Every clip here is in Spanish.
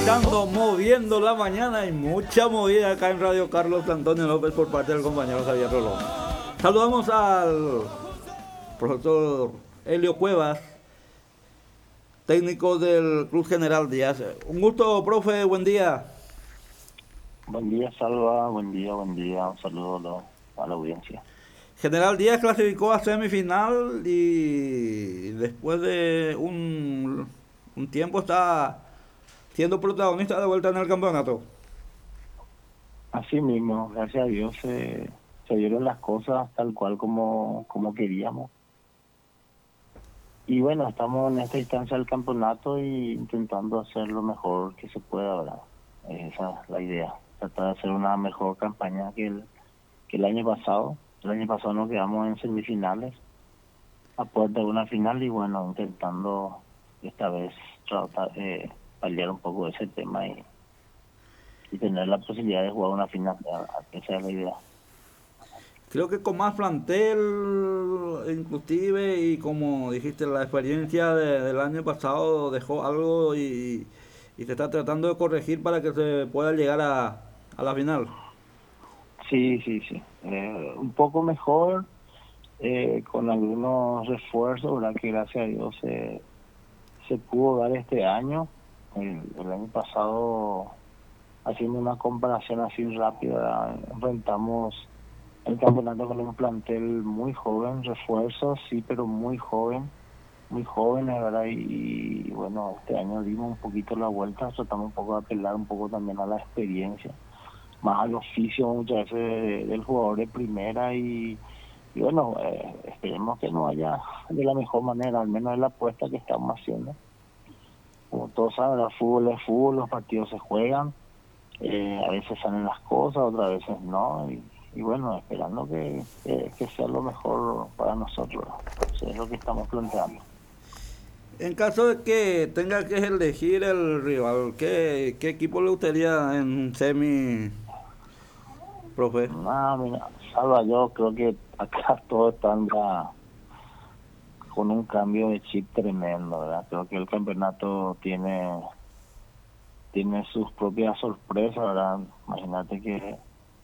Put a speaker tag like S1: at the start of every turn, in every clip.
S1: agitando, moviendo la mañana y mucha movida acá en Radio Carlos Antonio López por parte del compañero Javier Rolón. Saludamos al profesor Helio Cuevas, técnico del Club General Díaz. Un gusto, profe, buen día.
S2: Buen día, Salva, buen día, un saludo a la audiencia.
S1: General Díaz clasificó a semifinal y después de un tiempo está siendo protagonista de vuelta en el campeonato.
S2: Así mismo, gracias a Dios se dieron las cosas tal cual como queríamos. Y bueno, estamos en esta instancia del campeonato y intentando hacer lo mejor que se pueda, ¿verdad? Esa es la idea, tratar de hacer una mejor campaña que el año pasado. El año pasado nos quedamos en semifinales, a puerta de una final y bueno, intentando esta vez tratar de paliar un poco ese tema y tener la posibilidad de jugar una final, esa es la idea.
S1: Creo que con más plantel, inclusive, y como dijiste, la experiencia del año pasado dejó algo y se está tratando de corregir para que se pueda llegar a la final.
S2: Sí. Un poco mejor, con algunos refuerzos, ¿verdad? Que gracias a Dios se pudo dar este año. El año pasado, haciendo una comparación así rápida, enfrentamos el campeonato con un plantel muy joven, refuerzos, sí, pero muy jóvenes, ¿verdad? Y bueno, este año dimos un poquito la vuelta, tratamos un poco de apelar un poco también a la experiencia, más al oficio muchas veces del jugador de primera y bueno, esperemos que nos vaya de la mejor manera, al menos es la apuesta que estamos haciendo. Como todos saben, el fútbol es fútbol, los partidos se juegan, a veces salen las cosas, otras veces no, y bueno, esperando que sea lo mejor para nosotros. Eso es lo que estamos planteando.
S1: En caso de que tenga que elegir el rival, ¿qué equipo le gustaría en semi, profe?
S2: Mira, Salva, yo creo que acá todos están ya con un cambio de chip tremendo, ¿verdad? Creo que el campeonato tiene sus propias sorpresas, ¿verdad? Imagínate que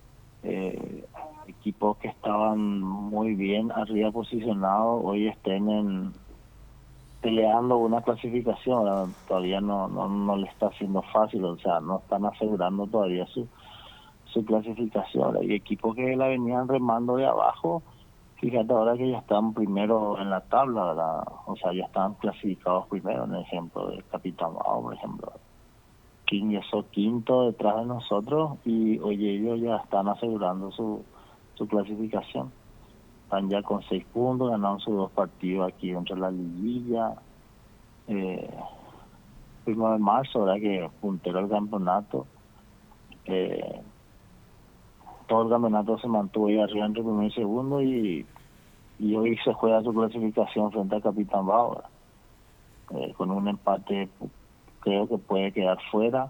S2: equipos que estaban muy bien arriba posicionados hoy estén peleando una clasificación, ¿verdad? Todavía no le está siendo fácil, o sea, no están asegurando todavía su clasificación. Hay equipos que la venían remando de abajo, fíjate ahora que ya están primero en la tabla, ¿verdad? O sea, ya están clasificados primero, en el ejemplo del Capitán Bao, por ejemplo. King ya son quinto detrás de nosotros y oye, ellos ya están asegurando su clasificación. Están ya con 6 puntos, ganaron sus 2 partidos aquí dentro de la liguilla. 1 de marzo, ¿verdad? Que puntero el campeonato. Todo el campeonato se mantuvo ahí arriba entre primero y segundo y hoy se juega su clasificación frente al Capitán Bao. Con un empate creo que puede quedar fuera.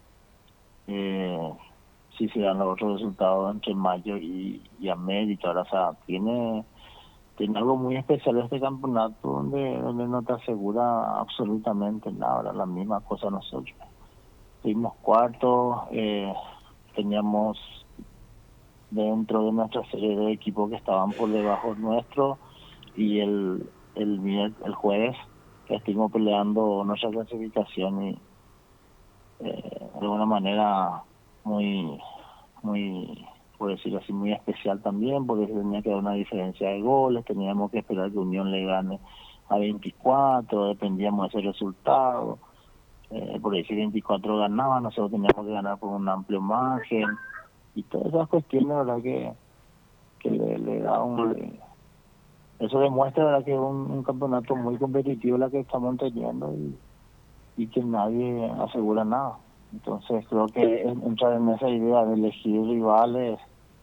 S2: Si se dan los otros resultados entre mayo y América, ahora, o sea, tiene algo muy especial este campeonato donde no te asegura absolutamente nada. Ahora la misma cosa nosotros. Fuimos cuartos, teníamos dentro de nuestra serie de equipos que estaban por debajo nuestro y el jueves que estuvimos peleando nuestra clasificación y de alguna manera muy por decirlo así, muy especial también, porque tenía que dar una diferencia de goles, teníamos que esperar que Unión le gane a 24, dependíamos de ese resultado, por decir 24 ganaba, nosotros teníamos que ganar por un amplio margen, y todas esas cuestiones, verdad que le da eso demuestra, verdad, que es un campeonato muy competitivo la que estamos teniendo y que nadie asegura nada. Entonces creo que entrar en esa idea de elegir rivales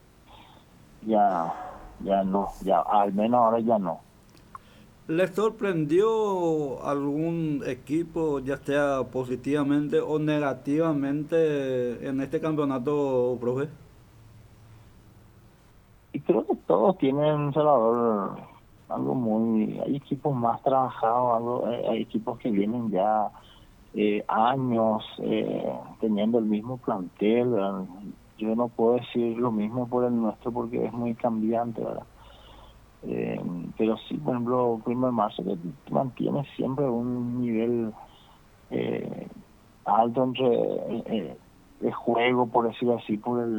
S2: ya no, ya al menos ahora ya no.
S1: ¿Les sorprendió algún equipo, ya sea positivamente o negativamente, en este campeonato, profe?
S2: Y creo que todos tienen, Salvador, algo muy, hay equipos más trabajados, hay equipos que vienen ya años teniendo el mismo plantel, ¿verdad? Yo no puedo decir lo mismo por el nuestro porque es muy cambiante, ¿verdad? Pero sí, por ejemplo, Primo de Marzo que mantiene siempre un nivel eh, alto de juego, por decirlo así,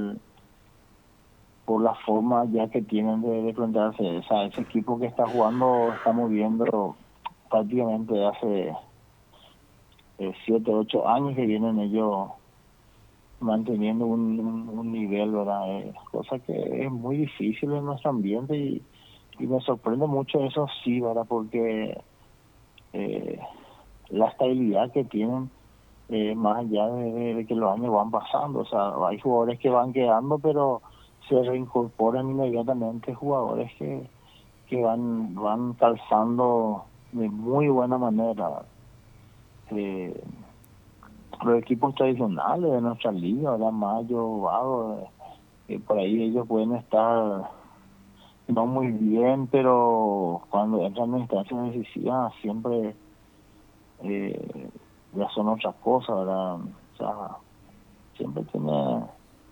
S2: por la forma ya que tienen de plantearse. O sea, ese equipo que está jugando, estamos viendo prácticamente hace 7, 8 años que vienen ellos manteniendo un nivel, ¿verdad? Cosa que es muy difícil en nuestro ambiente y me sorprende mucho eso sí, ¿verdad? Porque eh, la estabilidad que tienen, más allá de que los años van pasando, o sea, hay jugadores que van quedando, pero se reincorporan inmediatamente jugadores que van calzando de muy buena manera. Eh, los equipos tradicionales de nuestra liga, ¿verdad? Mayo, Vago, por ahí ellos pueden estar no muy bien, pero cuando entran en instancias decisivas siempre eh, ya son otras cosas, ¿verdad? O sea, siempre tiene,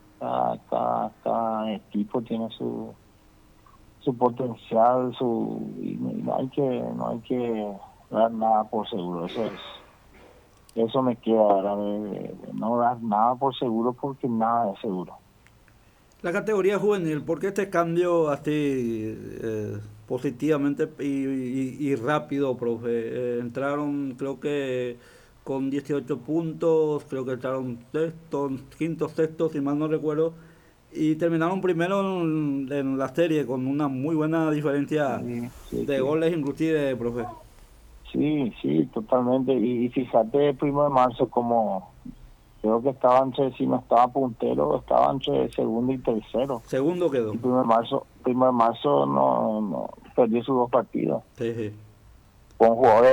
S2: cada equipo tiene su potencial, y no hay que dar nada por seguro. Eso me queda, ¿verdad? De no dar nada por seguro porque nada es seguro.
S1: La categoría juvenil, ¿por qué este cambio así positivamente y rápido, profe? Entraron, creo que con 18 puntos, creo que entraron sexto, quinto, sexto, si mal no recuerdo, y terminaron primero en la serie con una muy buena diferencia
S2: Sí, sí,
S1: de
S2: sí.
S1: goles, inclusive, profe.
S2: Sí, sí, totalmente. Y fíjate, el 1 de marzo, como creo que estaba entre, si no estaba puntero, estaba entre segundo y tercero.
S1: Segundo quedó.
S2: Y 1 de marzo no perdió sus 2 partidos.
S1: Sí, sí.
S2: Con jugadores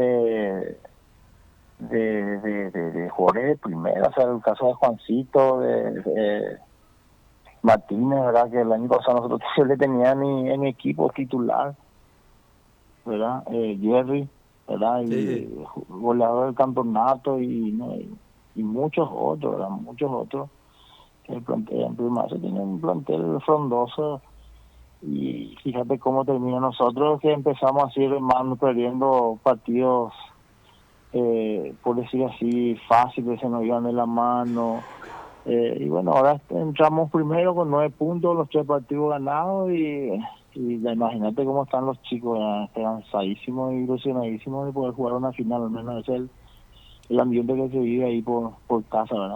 S2: de jugadores de primera, o sea, el caso de Juancito, de Martínez, ¿verdad? Que el año pasado nosotros se le tenía en mi equipo titular, ¿verdad? Jerry, ¿verdad?
S1: Sí,
S2: Y
S1: sí.
S2: goleador del campeonato ¿no? Y muchos otros, ¿verdad? Muchos otros. El plantel en Primazo tiene un plantel frondoso y fíjate cómo termina nosotros que empezamos así remando, perdiendo partidos, por decir así, fáciles, se nos iban de la mano. Y bueno, ahora entramos primero con 9 puntos, los 3 partidos ganados y ya imagínate cómo están los chicos, ya cansadísimos y ilusionadísimos de poder jugar una final, al menos ese es el ambiente que se vive ahí por casa, ¿verdad?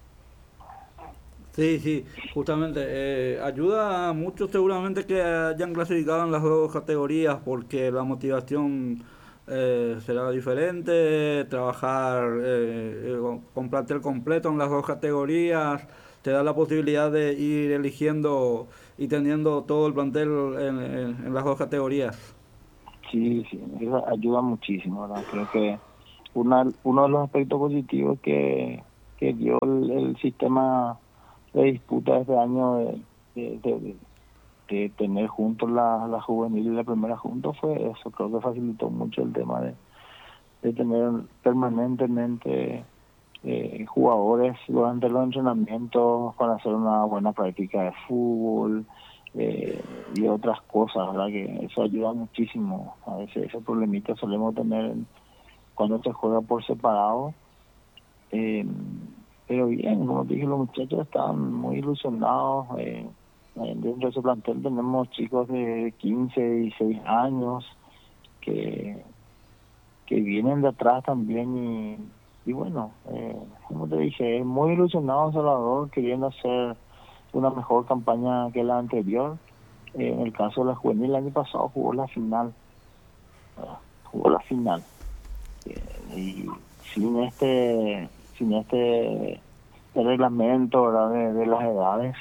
S1: Sí, sí, justamente. Ayuda mucho seguramente que hayan clasificado en las dos categorías porque la motivación será diferente, trabajar con plantel completo en las dos categorías, te da la posibilidad de ir eligiendo y teniendo todo el plantel en las dos categorías.
S2: Sí, sí, eso ayuda muchísimo, ¿verdad? Creo que uno de los aspectos positivos que dio el sistema de disputa este año de, de- de tener juntos la juvenil y la primera juntos fue eso. Creo que facilitó mucho el tema de tener permanentemente jugadores durante los entrenamientos para hacer una buena práctica de fútbol, y otras cosas, ¿verdad? Que eso ayuda muchísimo. A veces ese problemita solemos tener cuando se juega por separado. eh, pero bien, como te dije, los muchachos están muy ilusionados. Dentro de ese plantel tenemos chicos de 15 y 6 años que vienen de atrás también y bueno, como te dije, muy ilusionado Salvador, queriendo hacer una mejor campaña que la anterior. En el caso de la juvenil, el año pasado jugó la final, ¿verdad? Jugó la final. Y sin este el reglamento, ¿verdad? De las edades,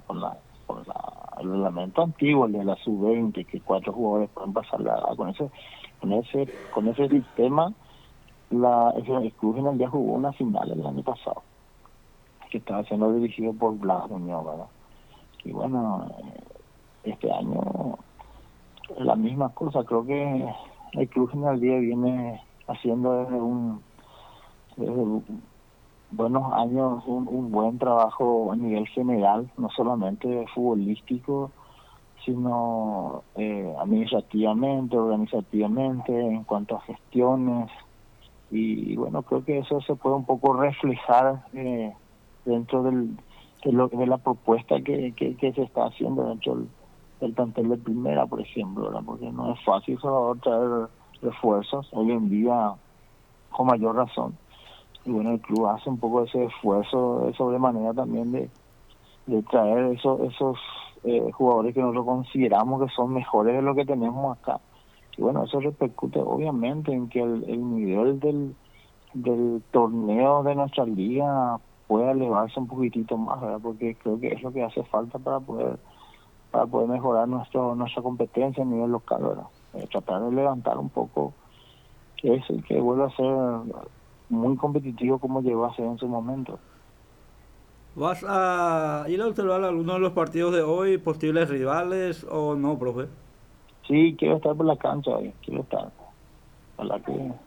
S2: el reglamento antiguo, el de la sub-20, que 4 jugadores pueden pasar la edad. Con ese sistema, el Club Final ya jugó una final el año pasado, que estaba siendo dirigido por Blas Muñoz, ¿verdad? Y bueno, este año es la misma cosa. Creo que el Club Final día viene haciendo buenos años, un buen trabajo a nivel general, no solamente futbolístico, sino administrativamente, organizativamente, en cuanto a gestiones. Y bueno, creo que eso se puede un poco reflejar dentro de la propuesta que se está haciendo dentro del plantel de primera, por ejemplo, ¿verdad? Porque no es fácil solo traer refuerzos hoy en día, con mayor razón. Y bueno, el club hace un poco ese esfuerzo de sobremanera también de traer esos jugadores que nosotros consideramos que son mejores de lo que tenemos acá. Y bueno, eso repercute obviamente en que el nivel del torneo de nuestra liga pueda elevarse un poquitito más, ¿verdad? Porque creo que es lo que hace falta para poder mejorar nuestra competencia a nivel local, ¿verdad? Tratar de levantar un poco, que es el que vuelva a ser muy competitivo como llegó a ser en su momento.
S1: ¿Vas a ir a observar algunos de los partidos de hoy, posibles rivales o no, profe?
S2: Sí, quiero estar por la cancha hoy, quiero estar. Ojalá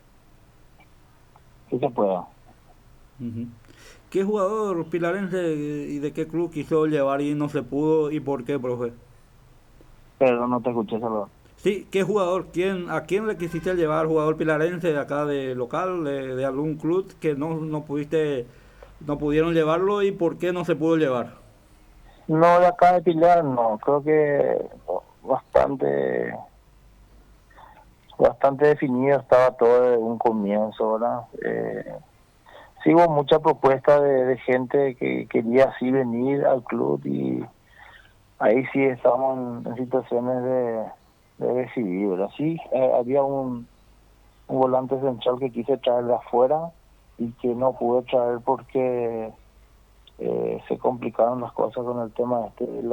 S2: que se pueda.
S1: Ujú. ¿Qué jugador pilarense y de qué club quiso llevar y no se pudo y por qué, profe?
S2: Pero no te escuché, Salvador.
S1: Sí, ¿qué jugador? ¿A quién le quisiste llevar jugador pilarense de acá de local, de algún club que no pudiste, no pudieron llevarlo y por qué no se pudo llevar?
S2: No, de acá de Pilar, no. Creo que bastante bastante definido estaba todo de un comienzo, ¿verdad? Sí hubo mucha propuesta de gente que quería así venir al club y ahí sí estamos en situaciones de decidir, ¿verdad? Sí, había un volante central que quise traer de afuera y que no pude traer porque se complicaron las cosas con el tema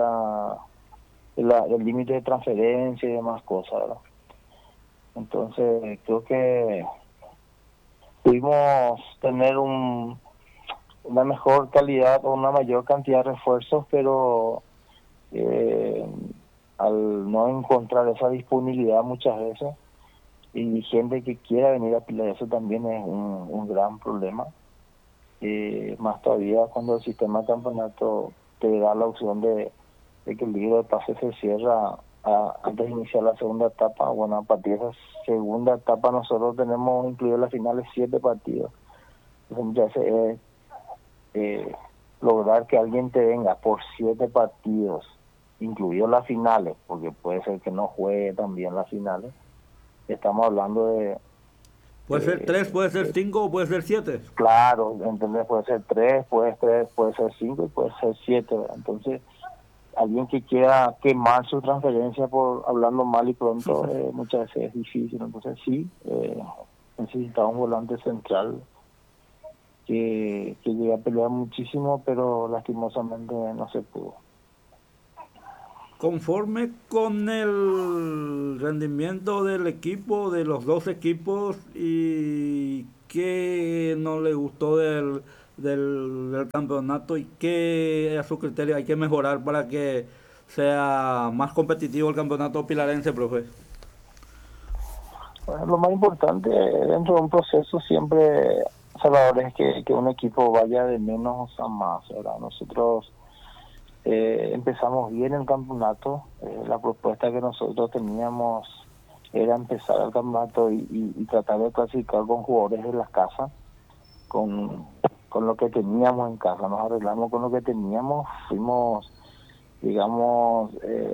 S2: del límite de transferencia y demás cosas, ¿verdad? Entonces creo que pudimos tener una mejor calidad o una mayor cantidad de refuerzos, pero eh, al no encontrar esa disponibilidad muchas veces y gente que quiera venir a Pilar, eso también es un gran problema. Más todavía cuando el sistema de campeonato te da la opción de que el libro de pase se cierra antes de iniciar la segunda etapa. Bueno, a partir de esa segunda etapa nosotros tenemos incluido las finales 7 partidos. Entonces muchas veces es lograr que alguien te venga por 7 partidos, incluido las finales, porque puede ser que no juegue también las finales. Estamos hablando
S1: Puede ser tres, puede ser
S2: de
S1: cinco o puede ser siete.
S2: claro, ¿entendés? Puede ser 3, puede ser 5 y puede ser 7. Entonces, alguien que quiera quemar su transferencia por hablando mal y pronto, muchas veces es difícil. Entonces, sí, necesitaba un volante central que llegue a pelear muchísimo, pero lastimosamente no se pudo.
S1: Conforme con el rendimiento del equipo, de los dos equipos, y qué no le gustó del campeonato y qué a su criterio hay que mejorar para que sea más competitivo el campeonato pilarense, profe.
S2: Bueno, lo más importante dentro de un proceso siempre, Salvador, es que un equipo vaya de menos a más, ¿verdad? Nosotros empezamos bien el campeonato. La propuesta que nosotros teníamos era empezar el campeonato y tratar de clasificar con jugadores de las casas, con, con lo que teníamos en casa. Nos arreglamos con lo que teníamos, fuimos, digamos,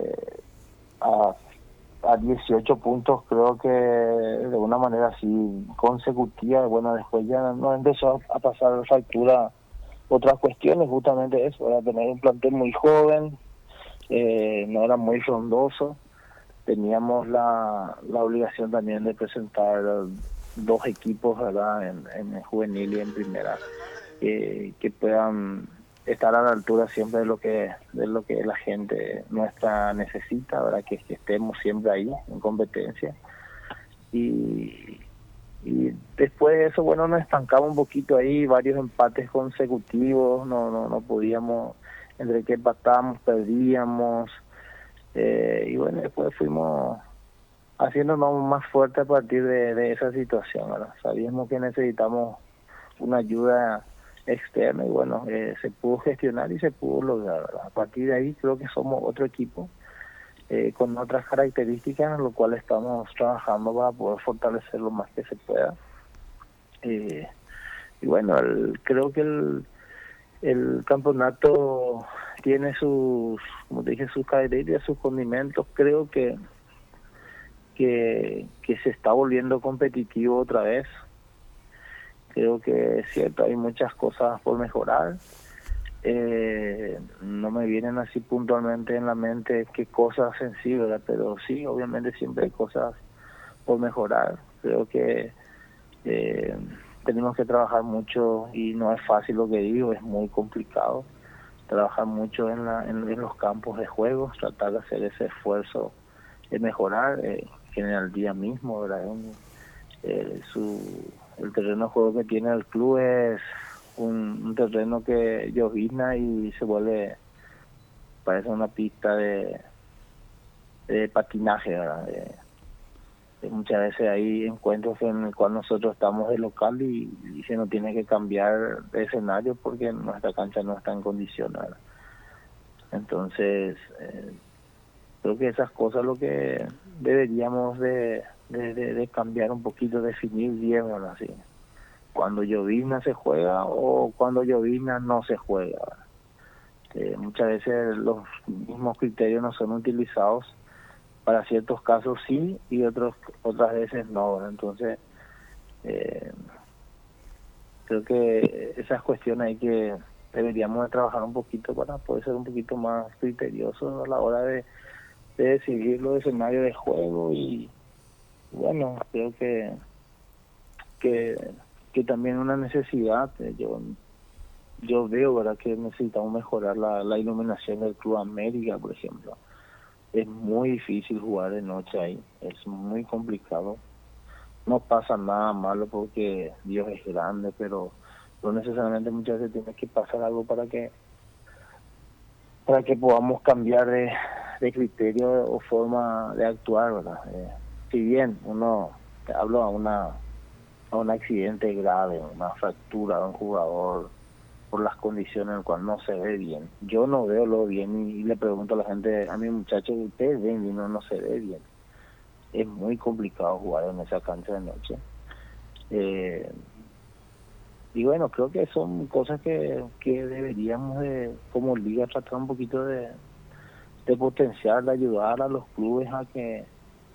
S2: a 18 puntos, creo que de una manera así consecutiva. Bueno, después ya nos empezó a pasar factura otras cuestiones, justamente eso, era tener un plantel muy joven, no era muy frondoso. Teníamos la obligación también de presentar 2 equipos, ¿verdad? En juvenil y en primera, que puedan estar a la altura siempre de lo que la gente nuestra necesita, ¿verdad? Que estemos siempre ahí en competencia. Y después de eso, bueno, nos estancamos un poquito ahí, varios empates consecutivos, no podíamos, entre que empatábamos, perdíamos, y bueno, después fuimos haciéndonos más fuerte a partir de esa situación, ¿verdad? Sabíamos que necesitamos una ayuda externa y bueno, se pudo gestionar y se pudo lograr, ¿verdad? A partir de ahí creo que somos otro equipo con otras características, en lo cual estamos trabajando para poder fortalecer lo más que se pueda. Y bueno, creo que el campeonato tiene sus, como te dije, sus características, sus condimentos. Creo que se está volviendo competitivo otra vez. Creo que es cierto, hay muchas cosas por mejorar. No me vienen así puntualmente en la mente qué cosas en sí, ¿verdad? Pero sí, obviamente siempre hay cosas por mejorar. Creo que tenemos que trabajar mucho y no es fácil lo que digo, es muy complicado. Trabajar mucho en los campos de juego, tratar de hacer ese esfuerzo de mejorar, que en el día mismo, ¿verdad? El terreno de juego que tiene el club es un terreno que llovizna y se vuelve, parece una pista de patinaje, ¿verdad? Muchas veces hay encuentros en el cual nosotros estamos de local y se nos tiene que cambiar de escenario porque nuestra cancha no está en condiciones, ¿verdad? Entonces, creo que esas cosas lo que deberíamos de cambiar un poquito, definir bien, ¿verdad? Así, cuando llovizna se juega o cuando llovizna no se juega, ¿verdad? Muchas veces los mismos criterios no son utilizados. Para ciertos casos sí y otras veces no, ¿verdad? Entonces creo que esas cuestiones deberíamos de trabajar un poquito para poder ser un poquito más criteriosos a la hora de decidir los escenarios de juego. Y bueno, creo que también una necesidad, yo veo, ¿verdad?, que necesitamos mejorar la iluminación del Club América, por ejemplo. Es muy difícil jugar de noche ahí, es muy complicado. No pasa nada malo porque Dios es grande, pero no necesariamente muchas veces tiene que pasar algo para que podamos cambiar de criterio o forma de actuar, ¿verdad? Si bien hablo a un accidente grave, una fractura de un jugador por las condiciones en las cuales no se ve bien. Yo no veo lo bien y le pregunto a la gente, a mi muchacho, ¿ustedes ven bien? No se ve bien. Es muy complicado jugar en esa cancha de noche. Y bueno, creo que son cosas que deberíamos como liga tratar un poquito de potenciar, de ayudar a los clubes a que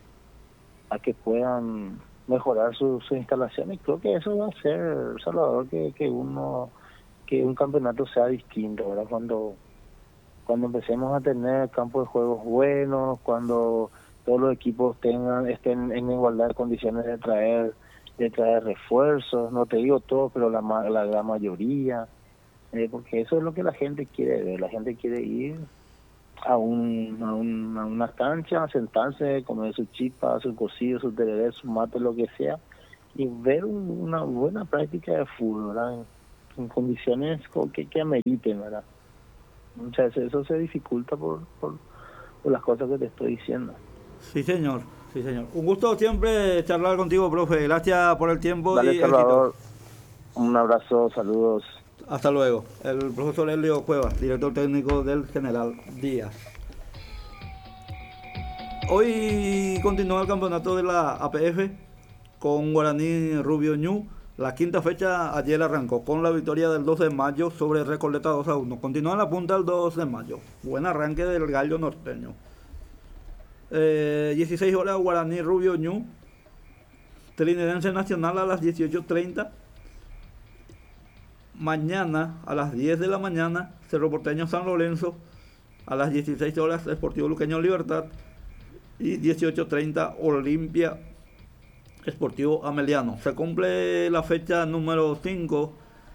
S2: puedan mejorar sus instalaciones. Creo que eso va a ser, Salvador, que un campeonato sea distinto, ¿verdad? Cuando empecemos a tener campos de juegos buenos, cuando todos los equipos estén en igualdad de condiciones de traer refuerzos, no te digo todo, pero la gran mayoría, porque eso es lo que la gente quiere ver. La gente quiere ir a una cancha, sentarse, comer su chipa, su cocido, su tereré, su mate, lo que sea, y ver una buena práctica de fútbol, ¿verdad? En condiciones que ameriten, ¿verdad? Muchas veces eso se dificulta por las cosas que te estoy diciendo.
S1: Sí, señor. Sí, señor. Un gusto siempre charlar contigo, profe. Gracias por el tiempo.
S2: Dale,
S1: y
S2: Salvador,
S1: éxito.
S2: un abrazo, saludos.
S1: Hasta luego. El profesor Elio Cuevas, director técnico del General Díaz. Hoy continúa el campeonato de la APF con Guaraní Rubio Ñu. La quinta fecha ayer arrancó con la victoria del 2 de mayo sobre Recoleta 2-1. Continúa en la punta el 2 de mayo. Buen arranque del gallo norteño. 16 horas Guaraní Rubio Ñu. Trinidense Nacional a las 18:30. Mañana a las 10 de la mañana Cerro Porteño San Lorenzo. A las 16 horas Sportivo Luqueño Libertad. Y 18:30 Olimpia Sportivo Ameliano. Se cumple la fecha número 5.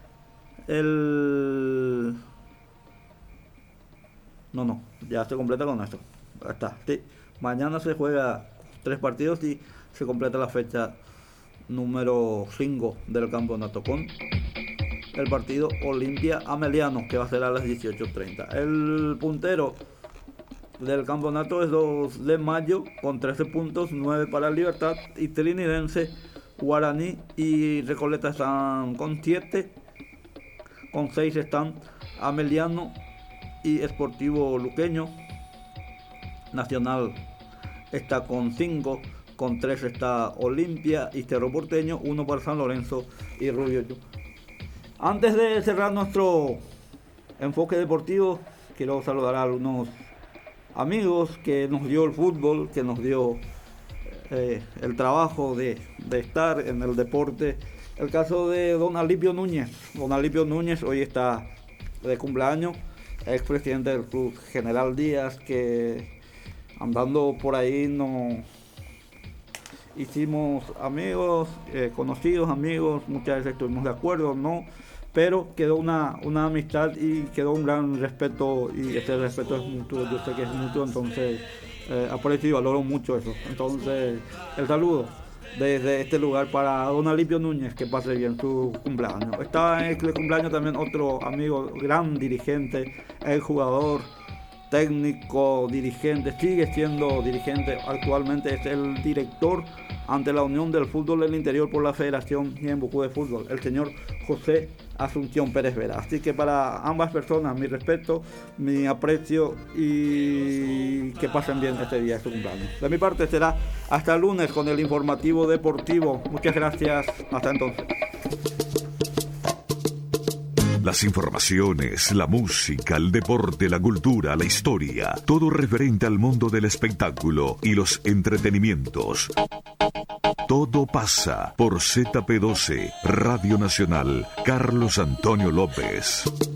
S1: Ya se completa con esto. Ahí está. Sí. Mañana se juega 3 partidos y se completa la fecha número 5 del campeonato con el partido Olimpia Ameliano, que va a ser a las 18:30. El puntero del campeonato es 2 de mayo con 13 puntos, 9 para Libertad y Trinidense Guaraní y Recoleta están con 7. Con 6 están Ameliano y Sportivo Luqueño. Nacional está con 5. Con 3 está Olimpia y Cerro Porteño. 1 para San Lorenzo y Rubio. Antes de cerrar nuestro enfoque deportivo, quiero saludar a algunos amigos que nos dio el fútbol, que nos dio el trabajo de estar en el deporte. El caso de don Alipio Núñez. Don Alipio Núñez hoy está de cumpleaños, expresidente del Club General Díaz, que andando por ahí nos hicimos amigos, conocidos amigos, muchas veces estuvimos de acuerdo, no, pero quedó una amistad y quedó un gran respeto, y ese respeto es mutuo, yo sé que es mutuo, entonces aprecio y valoro mucho eso. Entonces el saludo desde este lugar para don Alipio Núñez, que pase bien su cumpleaños. Está en el cumpleaños también otro amigo, gran dirigente, el jugador, técnico, dirigente, sigue siendo dirigente, actualmente es el director ante la Unión del Fútbol del Interior por la Federación Ñembucú de Fútbol, el señor José Asunción Pérez Vera. Así que para ambas personas mi respeto, mi aprecio y que pasen bien este día de su cumpleaños. De mi parte será hasta el lunes con el informativo deportivo. Muchas gracias, hasta entonces.
S3: Las informaciones, la música, el deporte, la cultura, la historia, todo referente al mundo del espectáculo y los entretenimientos. Todo pasa por ZP12, Radio Nacional, Carlos Antonio López.